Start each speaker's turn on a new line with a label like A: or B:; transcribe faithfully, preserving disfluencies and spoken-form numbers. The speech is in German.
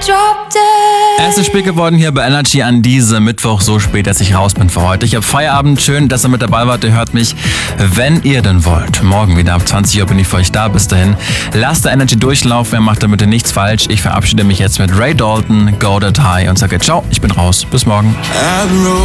A: Es ist spät geworden hier bei Energy an diesem Mittwoch, so spät, dass ich raus bin für heute. Ich habe Feierabend, schön, dass ihr mit dabei wart. Ihr hört mich, wenn ihr denn wollt. Morgen wieder ab zwanzig Uhr bin ich für euch da. Bis dahin, lasst der Energy durchlaufen, ihr macht damit nichts falsch. Ich verabschiede mich jetzt mit Ray Dalton, Go That High und sage ciao, ich bin raus. Bis morgen.